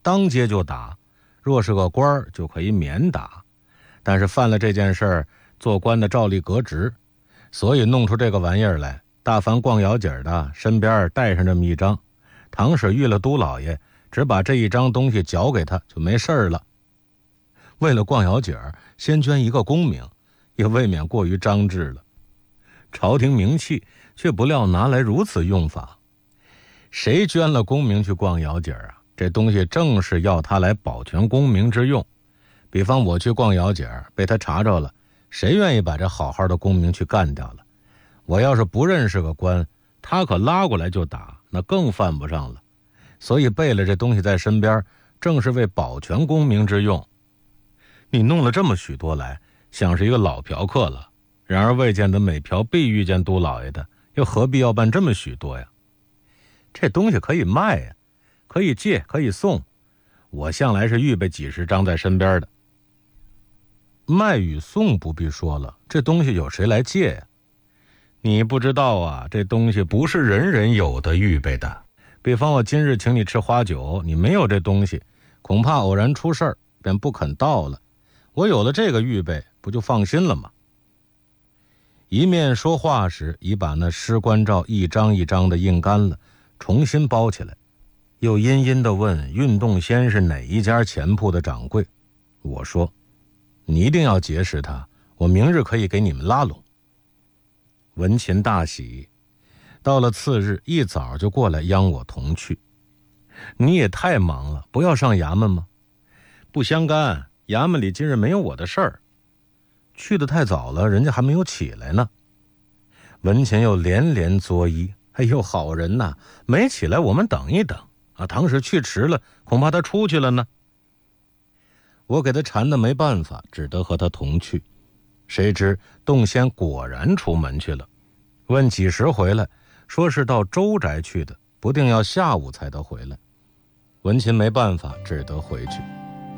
当街就打，若是个官儿就可以免打，但是犯了这件事儿，做官的照例革职，所以弄出这个玩意儿来。大凡逛窑井的身边带上这么一张，唐使遇了都老爷，只把这一张东西交给他就没事儿了。为了逛窑井，先捐一个功名，也未免过于张志了。朝廷名气却不料拿来如此用法。谁捐了功名去逛窑井啊？这东西正是要他来保全功名之用。比方我去逛窑井，被他查着了，谁愿意把这好好的功名去干掉了？我要是不认识个官，他可拉过来就打，那更犯不上了。所以备了这东西在身边，正是为保全功名之用。你弄了这么许多来，像是一个老嫖客了。然而未见得每嫖必遇见都老爷的，又何必要办这么许多呀？这东西可以卖呀，可以借，可以送。我向来是预备几十张在身边的。卖与送不必说了，这东西有谁来借呀？你不知道啊，这东西不是人人有的预备的。比方我今日请你吃花酒，你没有这东西，恐怕偶然出事儿，便不肯到了。我有了这个预备，不就放心了吗？一面说话时，已把那尸官照一张一张的印干了，重新包起来，又阴阴地问运动先是哪一家钱铺的掌柜。我说，你一定要结识他，我明日可以给你们拉拢。文琴大喜，到了次日一早就过来央我同去。你也太忙了，不要上衙门吗？不相干，衙门里今日没有我的事儿。去得太早了，人家还没有起来呢。文琴又连连作揖，哎呦，好人呐，没起来我们等一等啊，唐使去迟了，恐怕他出去了呢。我给他缠得没办法，只得和他同去。谁知洞仙果然出门去了，问几时回来，说是到周宅去的，不定要下午才得回来。文琴没办法，只得回去。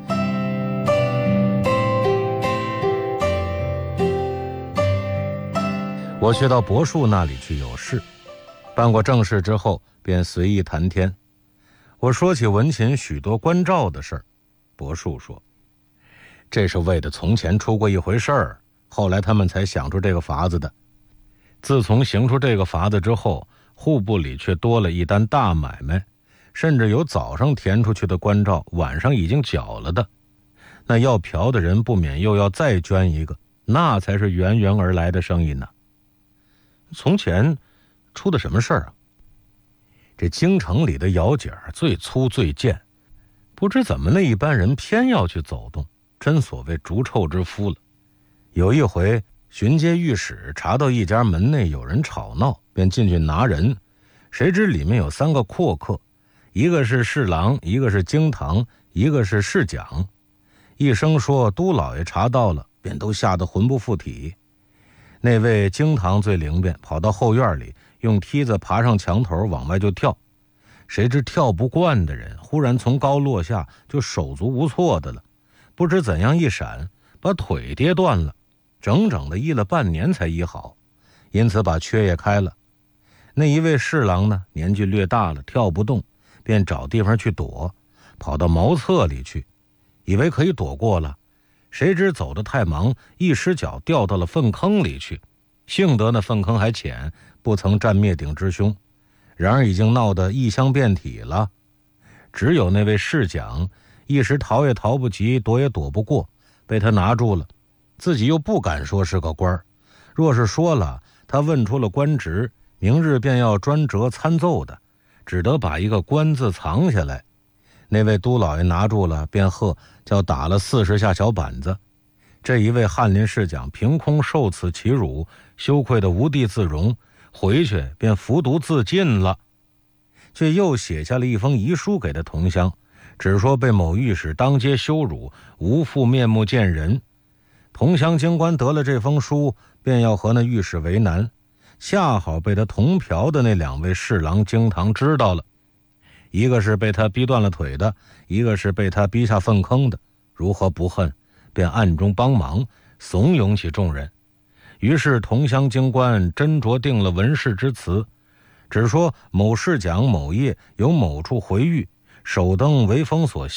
我却到柏树那里去有事，办过正事之后，便随意谈天。我说起文琴许多关照的事儿，柏树说，这是为的从前出过一回事儿，后来他们才想出这个法子的。自从行出这个法子之后，户部里却多了一单大买卖，甚至有早上填出去的关照，晚上已经缴了的。那要嫖的人不免又要再捐一个，那才是源源而来的生意呢。从前出的什么事儿啊？这京城里的窑井最粗最贱，不知怎么那一般人偏要去走动，真所谓逐臭之夫了。有一回巡街御史查到一家门内有人吵闹，便进去拿人，谁知里面有3个阔客，一个是侍郎，一个是京堂，一个是侍讲。一声说都老爷查到了，便都吓得魂不附体。那位京堂最灵便，跑到后院里，用梯子爬上墙头往外就跳。谁知跳不惯的人忽然从高落下，就手足无措的了，不知怎样一闪，把腿跌断了，整整的医了半年才医好，因此把缺也开了。那一位侍郎呢，年纪略大了，跳不动，便找地方去躲，跑到茅厕里去，以为可以躲过了，谁知走得太忙，一失脚掉到了粪坑里去，幸得那粪坑还浅，不曾占灭顶之凶，然而已经闹得异香遍体了。只有那位侍讲一时逃也逃不及，躲也躲不过，被他拿住了，自己又不敢说是个官儿，若是说了，他问出了官职，明日便要专责参奏的，只得把一个官字藏下来。那位都老爷拿住了，便喝叫打了40下小板子。这一位翰林侍讲凭空受此其辱，羞愧得无地自容，回去便服毒自尽了。却又写下了一封遗书给他同乡，只说被某御史当街羞辱，无复面目见人。同乡京官得了这封书，便要和那御史为难，恰好被他同嫖的那2位侍郎京堂知道了，一个是被他逼断了腿的，一个是被他逼下粪坑的，如何不恨，便暗中帮忙，怂恿起众人。于是同乡京官斟酌定了文誓之词，只说某侍讲某夜有某处回狱，首登为封所